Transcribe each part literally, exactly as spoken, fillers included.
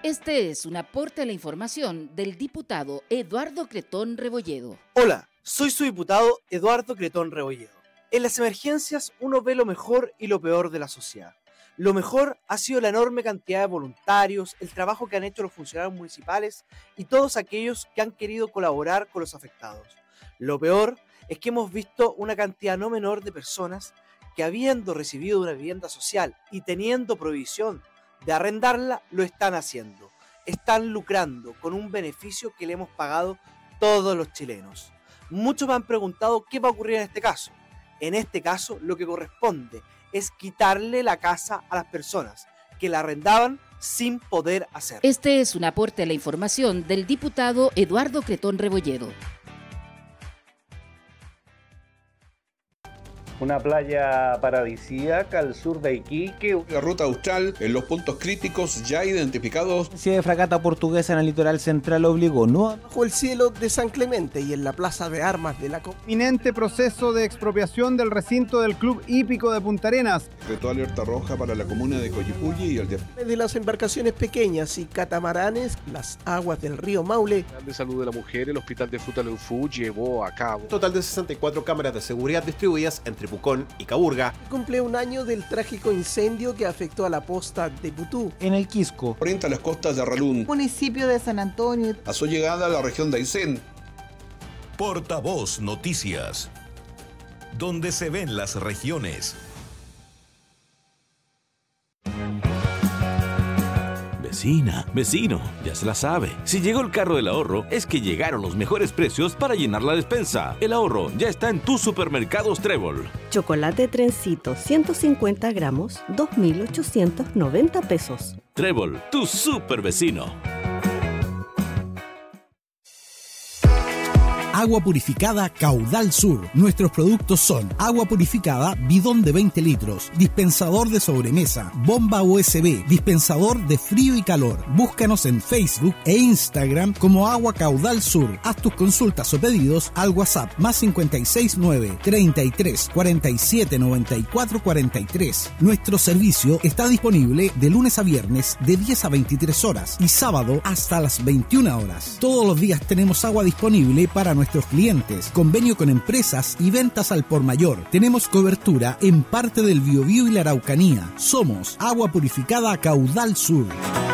Este es un aporte a la información del diputado Eduardo Cretón Rebolledo. Hola, soy su diputado Eduardo Cretón Rebolledo. En las emergencias uno ve lo mejor y lo peor de la sociedad. Lo mejor ha sido la enorme cantidad de voluntarios, el trabajo que han hecho los funcionarios municipales y todos aquellos que han querido colaborar con los afectados. Lo peor es que hemos visto una cantidad no menor de personas que, habiendo recibido una vivienda social y teniendo prohibición de arrendarla, lo están haciendo. Están lucrando con un beneficio que le hemos pagado todos los chilenos. Muchos me han preguntado qué va a ocurrir en este caso. En este caso, lo que corresponde es quitarle la casa a las personas que la arrendaban sin poder hacerlo. Este es un aporte a la información del diputado Eduardo Cretón Rebolledo. Una playa paradisíaca al sur de Iquique. La ruta austral en los puntos críticos ya identificados. La de fragata portuguesa en el litoral central obligó no bajo el cielo de San Clemente y en la plaza de armas de la inminente proceso de expropiación del recinto del Club Hípico de Punta Arenas. Decretó alerta roja para la comuna de Coyipulli y el de... de las embarcaciones pequeñas y catamaranes, las aguas del río Maule. El de Salud de la Mujer, el Hospital de Fruta Leufú llevó a cabo. Un total de sesenta y cuatro cámaras de seguridad distribuidas entre Pucón y Caburga. Cumple un año del trágico incendio que afectó a la posta de Putú. En el Quisco. Orienta las costas de Arralún. Municipio de San Antonio. A su llegada a la región de Aysén. Portavoz Noticias. Donde se ven las regiones. Vecina, vecino, ya se la sabe. Si llegó el carro del ahorro, es que llegaron los mejores precios para llenar la despensa. El ahorro ya está en tus supermercados Trébol. Chocolate Trencito, ciento cincuenta gramos, dos mil ochocientos noventa pesos. Trébol, tu super vecino. Agua purificada Caudal Sur. Nuestros productos son agua purificada bidón de veinte litros, dispensador de sobremesa, bomba U S B, dispensador de frío y calor. Búscanos en Facebook e Instagram como Agua Caudal Sur. Haz tus consultas o pedidos al WhatsApp más cinco seis nueve, treinta y tres, cuarenta y siete, noventa y cuatro, cuarenta y tres. Nuestro servicio está disponible de lunes a viernes de diez a veintitrés horas y sábado hasta las veintiuna horas. Todos los días tenemos agua disponible para nuestros clientes, convenio con empresas y ventas al por mayor. Tenemos cobertura en parte del Biobío y la Araucanía. Somos Agua Purificada Caudal Sur.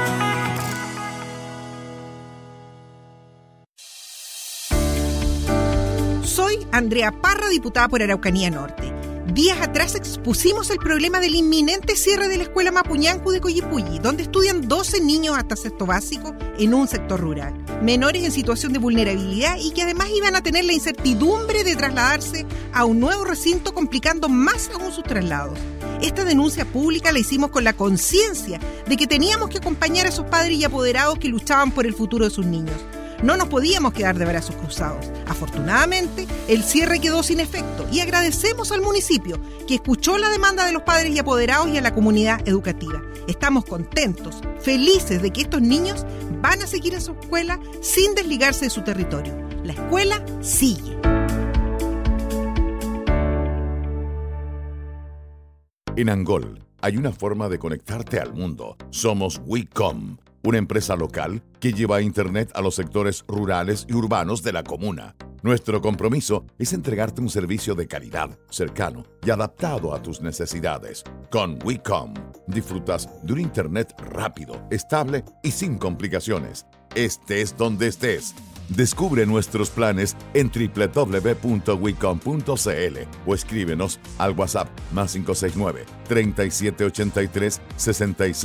Soy Andrea Parra, diputada por Araucanía Norte. Días atrás expusimos el problema del inminente cierre de la escuela Mapuñancu de Coyipulli, donde estudian doce niños hasta sexto básico en un sector rural, menores en situación de vulnerabilidad y que además iban a tener la incertidumbre de trasladarse a un nuevo recinto, complicando más aún sus traslados. Esta denuncia pública la hicimos con la conciencia de que teníamos que acompañar a esos padres y apoderados que luchaban por el futuro de sus niños. No nos podíamos quedar de brazos cruzados. Afortunadamente, el cierre quedó sin efecto y agradecemos al municipio que escuchó la demanda de los padres y apoderados y a la comunidad educativa. Estamos contentos, felices de que estos niños van a seguir en su escuela sin desligarse de su territorio. La escuela sigue. En Angol hay una forma de conectarte al mundo. Somos WeCom, una empresa local que lleva Internet a los sectores rurales y urbanos de la comuna. Nuestro compromiso es entregarte un servicio de calidad, cercano y adaptado a tus necesidades. Con WeCom, disfrutas de un Internet rápido, estable y sin complicaciones. Estés donde estés. Descubre nuestros planes en doble u doble u doble u punto wecom punto c l o escríbenos al WhatsApp más cinco seis nueve, treinta y siete ochenta y tres, sesenta y seis